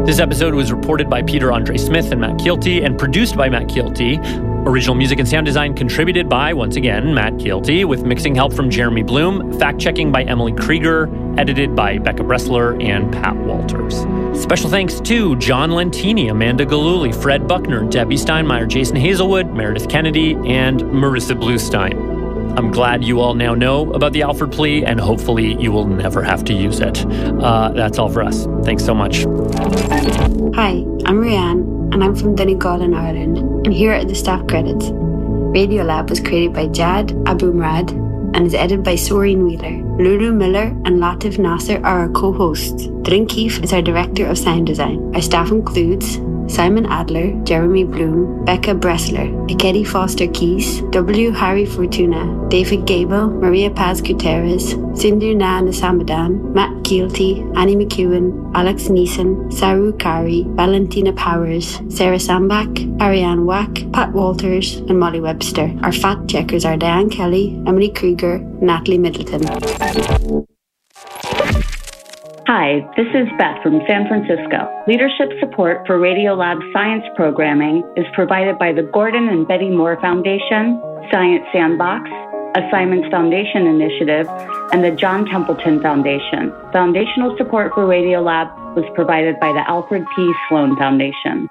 This episode was reported by Peter Andre Smith and Matt Kielty and produced by Matt Kielty. Original music and sound design contributed by, once again, Matt Kielty, with mixing help from Jeremy Bloom, fact-checking by Emily Krieger, edited by Becca Bressler and Pat Walters. Special thanks to John Lentini, Amanda Galuli, Fred Buckner, Debbie Steinmeier, Jason Hazelwood, Meredith Kennedy, and Marissa Bluestein. I'm glad you all now know about the Alford plea, and hopefully you will never have to use it. That's all for us. Thanks so much. Hi, I'm Rianne, and I'm from Donegal in Ireland, and here are the staff credits. Radiolab was created by Jad Abumrad and is edited by Soreen Wheeler. Lulu Miller and Latif Nasser are our co-hosts. Drin Keefe is our director of sound design. Our staff includes Simon Adler, Jeremy Bloom, Becca Bressler, Ikedi Foster Keys, W. Harry Fortuna, David Gable, Maria Paz Gutierrez, Sindhu Na Nasamadan, Matt Kielty, Annie McEwen, Alex Neeson, Saru Kari, Valentina Powers, Sarah Sambach, Ariane Wack, Pat Walters, and Molly Webster. Our fact checkers are Diane Kelly, Emily Krieger, and Natalie Middleton. Hi, this is Beth from San Francisco. Leadership support for Radiolab science programming is provided by the Gordon and Betty Moore Foundation, Science Sandbox, a Simons Foundation initiative, and the John Templeton Foundation. Foundational support for Radiolab was provided by the Alfred P. Sloan Foundation.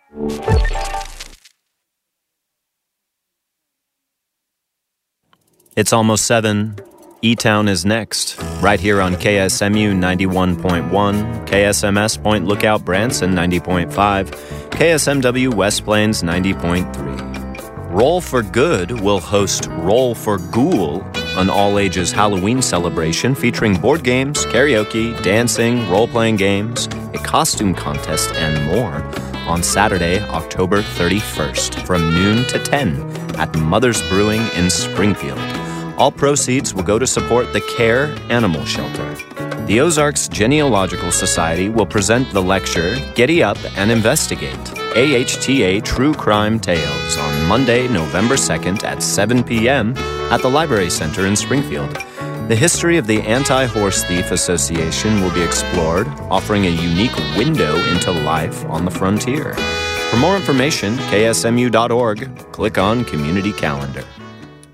It's almost 7. E-Town is next, right here on KSMU 91.1, KSMS Point Lookout Branson 90.5, KSMW West Plains 90.3. Roll for Good will host Roll for Ghoul, an all-ages Halloween celebration featuring board games, karaoke, dancing, role-playing games, a costume contest, and more on Saturday, October 31st from noon to 10 at Mother's Brewing in Springfield. All proceeds will go to support the CARE Animal Shelter. The Ozarks Genealogical Society will present the lecture, Giddy Up and Investigate, AHTA True Crime Tales on Monday, November 2nd at 7 p.m. at the Library Center in Springfield. The history of the Anti-Horse Thief Association will be explored, offering a unique window into life on the frontier. For more information, ksmu.org, click on Community Calendar.